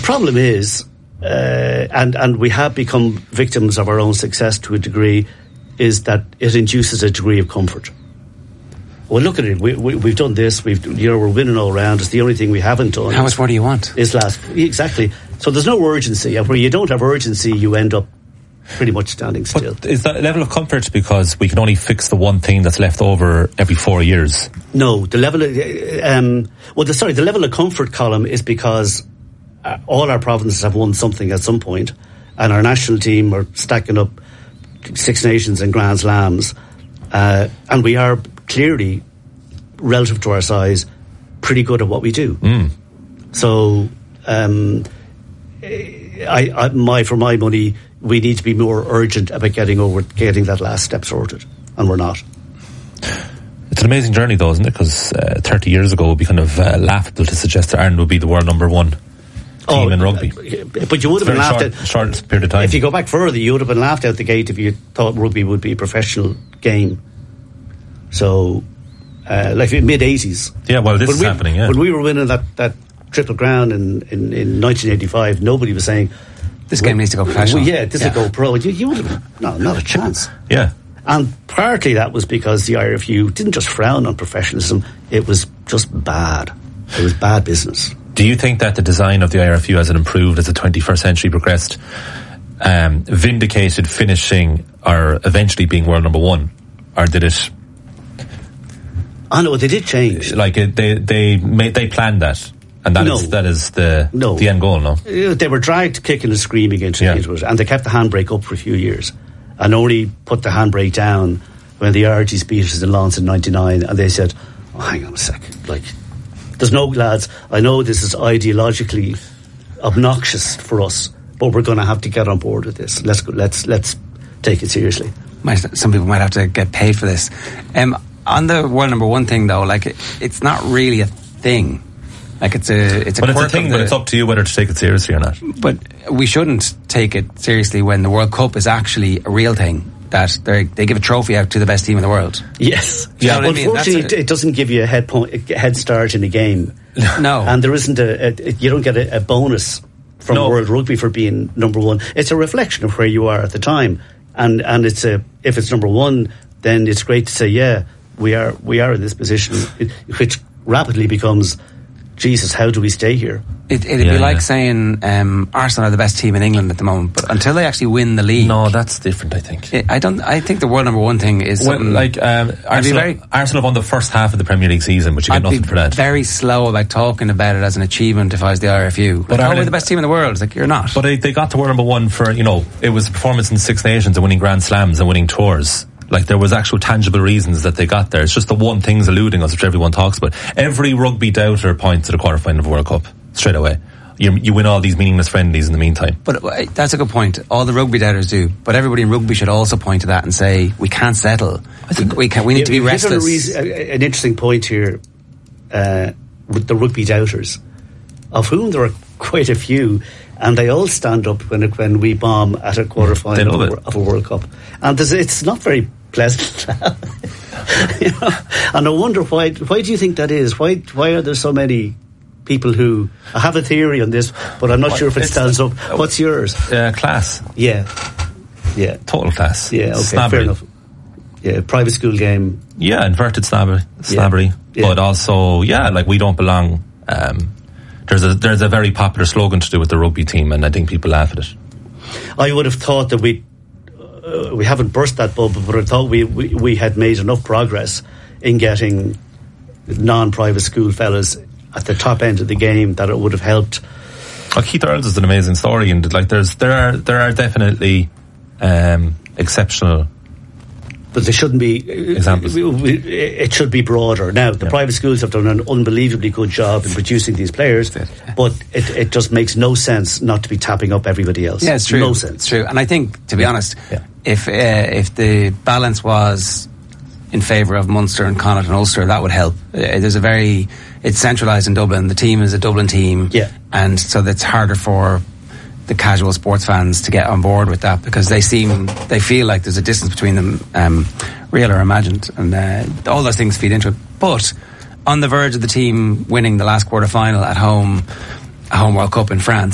problem is, and we have become victims of our own success to a degree, is that it induces a degree of comfort. Well, look at it. We've done this. We're winning all round. It's the only thing we haven't done. How much more do you want? Exactly. So there's no urgency. And where you don't have urgency, you end up pretty much standing still. But is that level of comfort because we can only fix the one thing that's left over every 4 years? No, the level of, the level of comfort column is because all our provinces have won something at some point, and our national team are stacking up Six Nations and Grand Slams, and we are clearly, relative to our size, pretty good at what we do. So, for my money, we need to be more urgent about getting that last step sorted, and we're not. It's an amazing journey, though, isn't it? Because 30 years ago, it would be kind of laughable to suggest that Ireland would be the world number one team in rugby. But you would have been laughed at. Short period of time. If you go back further, you would have been laughed out the gate if you thought rugby would be a professional game. So, like mid-80s. Yeah, well, this is happening, yeah. When we were winning that Triple Crown in 1985, nobody was saying, this game needs to go professional. This will go pro. You would have, not a chance. Yeah. And partly that was because the IRFU didn't just frown on professionalism, it was just bad. It was bad business. Do you think that the design of the IRFU as it improved as the 21st century progressed vindicated finishing or eventually being world number one? Or did it... I know, they did change. Like, they planned that. And that is the end goal, no? They were dragged kicking and screaming into it, and they kept the handbrake up for a few years and only put the handbrake down when the RGs beat us in Lons in 99, and they said, oh, hang on a sec, like, there's no, lads, I know this is ideologically obnoxious for us, but we're going to have to get on board with this. Let's take it seriously. Some people might have to get paid for this. On the world number one thing, though, like, it's not really a thing. Like, it's a but it's a thing that it's up to you whether to take it seriously or not. But we shouldn't take it seriously when the World Cup is actually a real thing, that they give a trophy out to the best team in the world. Yes. Yeah. Unfortunately, it doesn't give you a head start in a game. No. And there isn't you don't get a bonus from World Rugby for being number one. It's a reflection of where you are at the time. And if it's number one, then it's great to say, yeah, we are in this position, which rapidly becomes, Jesus, how do we stay here? It'd be like saying Arsenal are the best team in England at the moment, but until they actually win the league, no, that's different. I think. I think the world number one thing is like Arsenal won the first half of the Premier League season, but you get nothing for that. Very slow about talking about it as an achievement if I was the IRFU. But we're the best team in the world. It's like, you're not. But they got to world number one for, it was a performance in Six Nations and winning Grand Slams and winning tours. Like, there was actual tangible reasons that they got there. It's just the one thing's eluding us, which everyone talks about. Every rugby doubter points to the quarterfinal of a World Cup straight away. You win all these meaningless friendlies in the meantime. But that's a good point. All the rugby doubters do. But everybody in rugby should also point to that and say, we can't settle. We need to be restless. An interesting point here with the rugby doubters, of whom there are quite a few, and they all stand up when we bomb at a quarterfinal of a World Cup. And it's not very pleasant. And I wonder why do you think that is? Why are there so many people who... I have a theory on this, but I'm not sure if it stands up. What's yours? Class. Yeah. Total class. Yeah, okay, snobbery. fair enough. Yeah, private school game. Yeah, inverted snobbery. Yeah. But also, like, we don't belong. There's a very popular slogan to do with the rugby team, and I think people laugh at it. I would have thought that we haven't burst that bubble, but I thought we had made enough progress in getting non-private school fellas at the top end of the game that it would have helped. Keith Earls is an amazing story, and like there are definitely exceptional. But there shouldn't be examples. It should be broader. Now, the private schools have done an unbelievably good job in producing these players, but it just makes no sense not to be tapping up everybody else. Yeah, it's true. No sense. It's true. And I think, to be honest, if the balance was in favour of Munster and Connacht and Ulster, that would help. It's centralised in Dublin. The team is a Dublin team, and so it's harder for the casual sports fans to get on board with that, because they feel like there's a distance between them, real or imagined, and all those things feed into it. But on the verge of the team winning the last quarter final at home, a home World Cup in France,